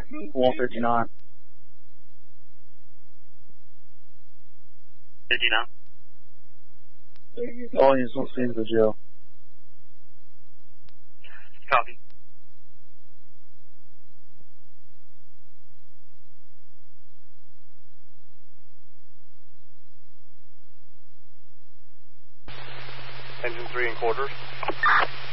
159. 59. All units will see the jail. Copy. Engine 3 and quarters.